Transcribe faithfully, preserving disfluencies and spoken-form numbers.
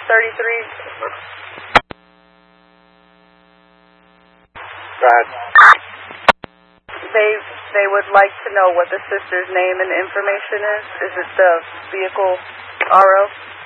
thirty-three. Go ahead. They, they would like to know what the sister's name and information is. Is it the vehicle R O?